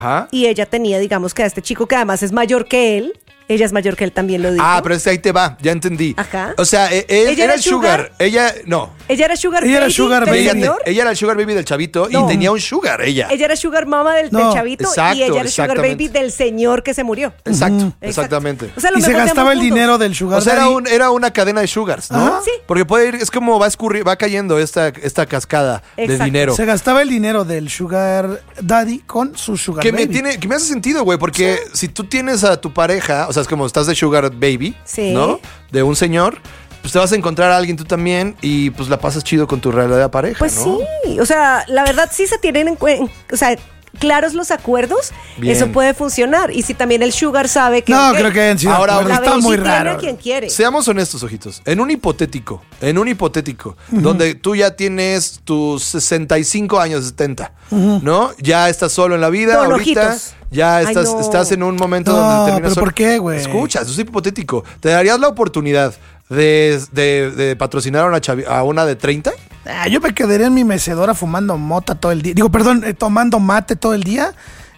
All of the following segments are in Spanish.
Ajá. y ella tenía, digamos, que a este chico que además es mayor que él. Ella es mayor que él, también lo dijo. Pero ahí te va, ya entendí. Ajá. O sea, él era el sugar. Ella, no. Ella era sugar Ella era baby sugar del baby. señor. Ella era el sugar baby del chavito No. y tenía un sugar, ella. Ella era sugar mama del No. chavito Exacto, y ella era sugar baby exactamente. del señor que se murió. Exacto, exactamente. O sea, lo Y se mejor de gastaba ambos el mundos. dinero del sugar O sea, daddy. era una cadena de sugars, ¿no? Ajá. Sí. Porque puede ir, es como va cayendo esta cascada de Exacto. dinero. Se gastaba el dinero del sugar daddy con su sugar Que baby. que me hace sentido, güey, porque si tú tienes a tu pareja, o sea, es como estás de sugar baby, Sí. ¿no? De un señor, pues te vas a encontrar a alguien tú también y pues la pasas chido con tu realidad de pareja, Pues ¿no? sí, o sea, la verdad sí se tienen en cuenta, o sea, claros los acuerdos, Bien. eso puede funcionar. Y si también el sugar sabe que... No, ok, creo que hayan sido Ahora, acuerdos. la Está baby muy sí tiene raro. a quien quiere. Seamos honestos, ojitos. En un hipotético, donde tú ya tienes tus 65 años, 70, ¿no? Ya estás solo en la vida, Don ahorita Ojitos. ya Ay, estás, no. estás en un momento No, donde terminas pero solo. ¿por qué, güey? Escucha, eso es hipotético. ¿Te darías la oportunidad de patrocinar a una de 30? Yo me quedaría en mi mecedora fumando mota todo el día. Digo, perdón, tomando mate todo el día.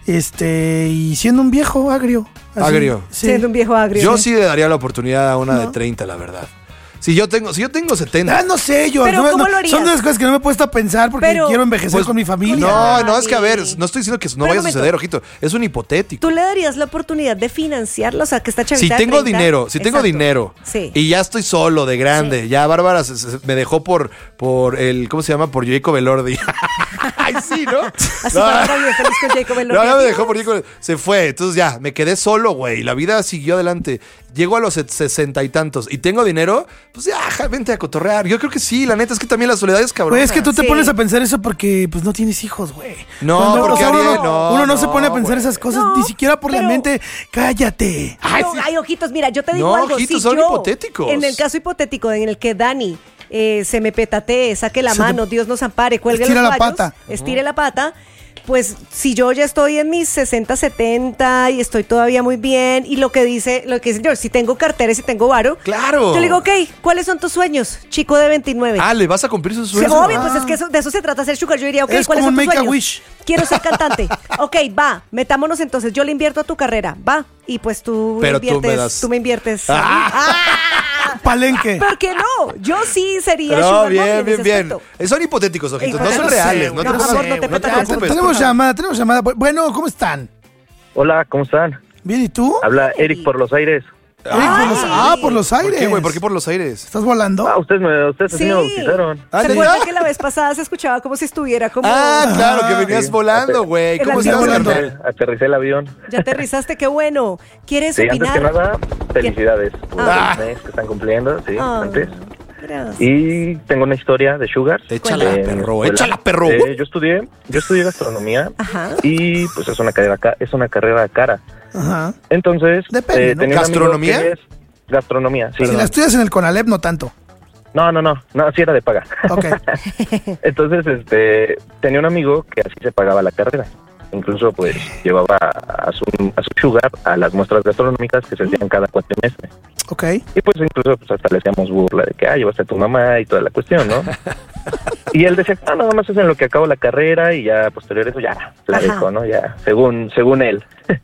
Y siendo un viejo agrio. Así. Agrio. Sí. Siendo un viejo agrio. Yo sí le daría la oportunidad a una de 30, la verdad. Si yo tengo 70. No sé, yo. Pero, ¿cómo lo harías? Son de las cosas que no me he puesto a pensar porque Pero, quiero envejecer Pues, con mi familia. No, es que a ver, no estoy diciendo que no Pero vaya a un momento. suceder, ojito. Es un hipotético. ¿Tú le darías la oportunidad de financiarlo? O sea, que esta chavita Si de tengo 30, dinero, exacto. Sí. y ya estoy solo, de grande, Sí. ya Bárbara me dejó por el, ¿cómo se llama? Por Jacob Elordi. Ay, sí, ¿no? Así Bárbara bien feliz con Jacob Elordi. No, ya me dejó por Jacob. Se fue, entonces ya, me quedé solo, güey. La vida siguió adelante. Llego a los 60 y tantos y tengo dinero, pues ya, vente a cotorrear. Yo creo que sí, la neta es que también la soledad es cabrón. Pues es que tú te Sí. pones a pensar eso porque pues no tienes hijos, güey. No, porque Ariel, uno no se pone a pensar güey. esas cosas, No, ni siquiera por la pero- mente. Cállate. Ay, ojitos, mira, yo te digo No, algo. ojitos, si son yo, hipotéticos. En el caso hipotético en el que Dani se me petatee, saque la Se te- mano, Dios nos ampare, cuelgue Estira los la guayos, pata. estire la pata, pues si yo ya estoy en mis 60, 70 y estoy todavía muy bien y lo que dice yo, si tengo cartera y si tengo varo, Claro. yo le digo, ok, ¿cuáles son tus sueños? Chico de 29. ¿Le vas a cumplir sus Sí, sueños? obvio, pues es que de eso se trata ser sugar. Yo diría, ok, Es ¿cuáles como son un tus make a sueños? wish. Quiero ser cantante. Ok, va, metámonos entonces. Yo le invierto a tu carrera, va. Y pues tú Pero tú inviertes, me das- tú me inviertes. Palenque. ¿Por qué no? Yo sí sería No, sugar mommy bien, en bien, ese bien. aspecto. Son hipotéticos, ojitos. No son Hipotéticos. reales. No, No te por favor, preocupes. no te No te preocupes. preocupes. Tenemos llamada. Bueno, ¿cómo están? Hola, ¿cómo están? Bien, ¿y tú? Habla Eric por los aires. Por los ¿Por aires. qué, güey? ¿Por qué por los aires? ¿Estás volando? Ustedes así Sí. me bautizaron. Ah, ¿Se ¿de acuerdan verdad? que la vez pasada se escuchaba como si estuviera como... Claro, que venías Sí. volando, güey. El ¿Cómo avión estás, volando. carnal? Aterricé el avión. Ya aterrizaste, qué bueno. ¿Quieres Sí, antes opinar? que nada, felicidades por Ah. el mes que están cumpliendo, sí, Ah, antes. gracias. Y tengo una historia de Sugar. Échala, En perro, escuela. échala, perro. Yo estudié gastronomía. Ajá. Y pues es una carrera cara. Ajá. Entonces, Depende, ¿no? tenía un amigo ¿Gastronomía? que es gastronomía, sí. Si la estudias en el Conalep, no tanto. No, sí era de paga. Ok. Entonces, tenía un amigo que así se pagaba la carrera. Incluso, pues, llevaba a su sugar a las muestras gastronómicas que se hacían cada cuatrimestre. Ok. Y pues, incluso, pues, hasta le hacíamos burla de que, llevaste a tu mamá y toda la cuestión, ¿no? Y él decía, nada más es en lo que acabo la carrera y ya, posterior a eso, ya, la Ajá. dejo, ¿no? Ya, según él.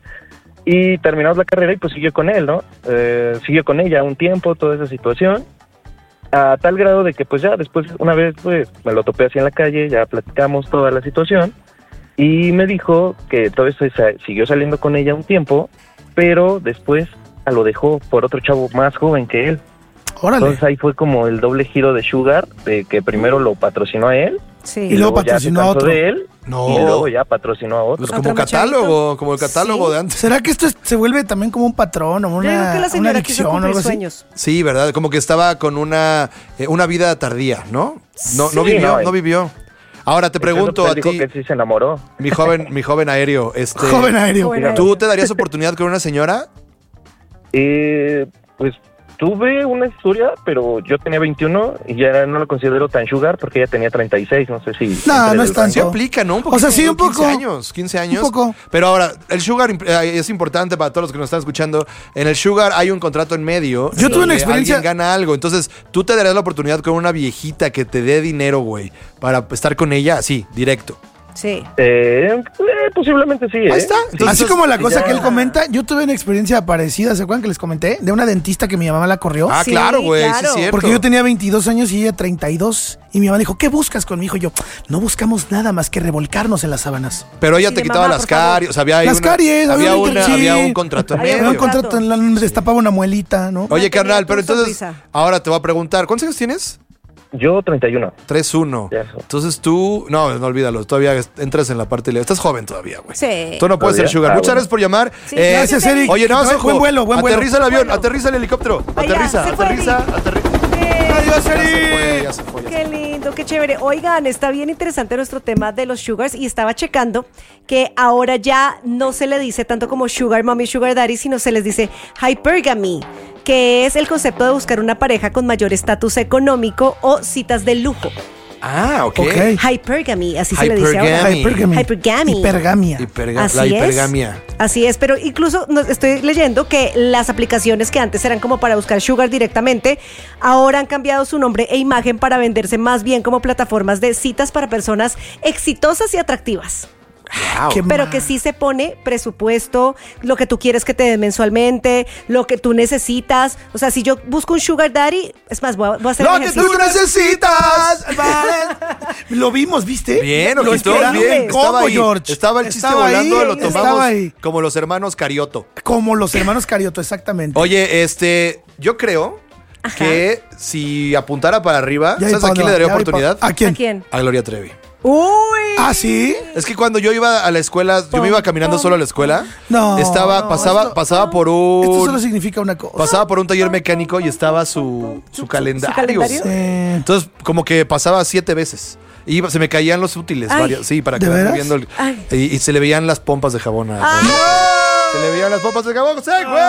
Y terminamos la carrera y pues siguió con él, ¿no? Siguió con ella un tiempo, toda esa situación. A tal grado de que pues ya después una vez pues me lo topé así en la calle, ya platicamos toda la situación y me dijo que todavía siguió saliendo con ella un tiempo, pero después lo dejó por otro chavo más joven que él. Órale. Entonces ahí fue como el doble giro de Sugar, de que primero lo patrocinó a él Sí. Y luego ya se patrocinó a cansó otro. de él No. y luego ya patrocinó a otro. Pues como Otro catálogo, como el catálogo Sí. de antes. ¿Será que esto se vuelve también como un patrón o Yo digo una, que la una señora quiso adicción o cumplir algo así? sueños. Sí, ¿verdad? Como que estaba con una vida tardía, ¿no? No Sí, vivió, no, no vivió. Ahora te pregunto Incluso, a pues, él ti, dijo que sí se enamoró. mi joven aéreo, Joven aéreo. Joven aéreo. ¿tú te darías oportunidad con una señora? Pues tuve una historia, pero yo tenía 21 y ya no lo considero tan Sugar porque ella tenía 36, no sé si... No, entre no del es tanto. Sí aplica, ¿no? Un O sea, poquito, sí, un ¿no? 15 poco. años, 15 años. Un poco. Pero ahora, el sugar es importante para todos los que nos están escuchando. En el sugar hay un contrato en medio. Yo tuve una donde experiencia- alguien gana algo. Entonces, tú te darías la oportunidad con una viejita que te dé dinero, güey, para estar con ella así, directo. Sí. Posiblemente sí. Ahí está. Entonces, Así como la cosa ya. que él comenta, yo tuve una experiencia parecida, ¿se acuerdan que les comenté? De una dentista que mi mamá la corrió. Ah, Sí, claro, güey, sí claro. es cierto. Porque yo tenía 22 años y ella 32. Y mi mamá dijo, ¿qué buscas con mi hijo? Y yo, no buscamos nada más que revolcarnos en las sábanas. Pero ella Sí, te de quitaba mamá, las por favor. caries, o sea, había ahí Las caries, había sí. un contrato en Había Era medio. un contrato en la destapaba una muelita, ¿no? Oye, Mantenía carnal, tu pero entonces, sonrisa. ahora te voy a preguntar, ¿cuántos años tienes? Yo 31. 3-1. Ya eso. Entonces tú, no olvídalo, todavía entras en la parte legal. Estás joven todavía, güey. Sí. Tú no puedes ser ¿Todavía? sugar. Ah, Muchas bueno. gracias por llamar. Sí, gracias, Eric. Oye, no, Buen ojo. vuelo, buen vuelo. Aterriza el avión, Vuelo. aterriza el helicóptero. Ay, ya, Aterriza, se fue, aterriza. Adiós, Eric. Ya se fue. Qué lindo, qué chévere. Oigan, está bien interesante nuestro tema de los sugars y estaba checando que ahora ya no se le dice tanto como sugar mommy, sugar daddy, sino se les dice hypergamy, que es el concepto de buscar una pareja con mayor estatus económico o citas de lujo. Ah, ok. Ok. Hypergamy, así se le dice ahora. Hypergamy. Hypergamy. Hipergamia. Así La es. hipergamia. Así es, pero incluso estoy leyendo que las aplicaciones que antes eran como para buscar sugar directamente, ahora han cambiado su nombre e imagen para venderse más bien como plataformas de citas para personas exitosas y atractivas. Wow. Qué Pero mal. que sí se pone presupuesto, lo que tú quieres que te den mensualmente, lo que tú necesitas. O sea, si yo busco un sugar daddy, es más, voy a hacer Lo el que ejercicio. tú necesitas. Lo vimos, ¿viste? Bien, Lo ojito, esperamos. bien. ¿Cómo, Estaba ahí. George? Estaba el chiste Estaba ahí, volando, lo estaba tomamos ahí. como los hermanos Carioto. Como los hermanos Carioto, exactamente. Oye, yo creo que si apuntara para arriba, Ya vi ¿sabes pa' a quién dónde le daría va, ya vi oportunidad? ¿A quién? ¿A quién? A Gloria Trevi. ¡Uy! ¿Ah, sí? Es que cuando yo iba a la escuela, yo me iba caminando solo a la escuela. No, Pasaba por Esto solo un significa una cosa. pasaba por un taller mecánico y estaba su calendario. calendario? Entonces, como que pasaba 7 veces. Y se me caían los útiles, Ay. sí, para ¿De que veras? viendo Ay. y se le veían las pompas de jabón. Se le veían las pompas de jabón. ¡Sí, güey!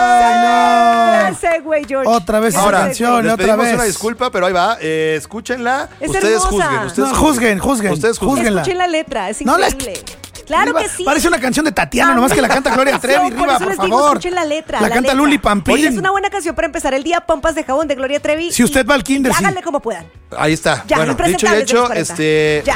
Gran segue, George. Otra vez esa Ahora, canción, les otra pedimos vez. una disculpa, pero ahí va. Escúchenla. Es Ustedes hermosa. juzguen. Ustedes No, juzguen. Ustedes juzguen. Júzguenla. Escuchen la letra, es No la increíble. Claro que sí. Parece una canción de Tatiana, nomás que la canta Gloria Trevi. Por Riva, eso por les digo, favor. escuchen la letra. La canta letra. Luli Pampín. Oye, es una buena canción para empezar el día, Pompas de Jabón de Gloria Trevi. Si usted va al kinder, y sí. háganle como puedan. Ahí está. Ya, Bueno, dicho y impresentables de los hecho, 40. Ya.